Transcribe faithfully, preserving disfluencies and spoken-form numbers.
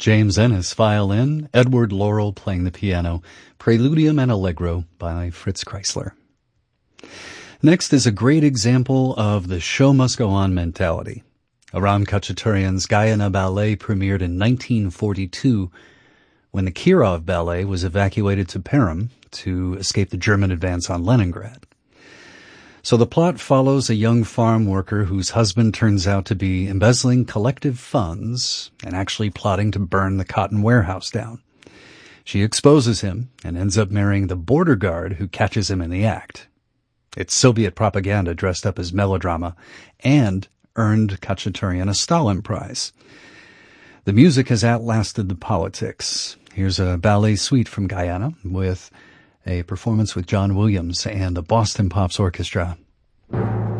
James Ennis, violin, Edward Laurel playing the piano, Preludium and Allegro by Fritz Kreisler. Next is a great example of the show must go on mentality. Aram Khachaturian's Guyana Ballet premiered in nineteen forty-two when the Kirov Ballet was evacuated to Perm to escape the German advance on Leningrad. So the plot follows a young farm worker whose husband turns out to be embezzling collective funds and actually plotting to burn the cotton warehouse down. She exposes him and ends up marrying the border guard who catches him in the act. It's Soviet propaganda dressed up as melodrama and earned Khachaturian a Stalin Prize. The music has outlasted the politics. Here's a ballet suite from Guyana with a performance with John Williams and the Boston Pops Orchestra.